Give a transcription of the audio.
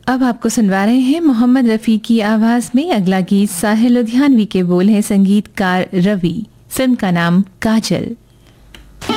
अब आपको सुनवा रहे हैं मोहम्मद रफ़ी की आवाज में अगला गीत। साहिल लुधियानवी के बोल हैं, संगीतकार रवि। फिल्म का नाम काजल।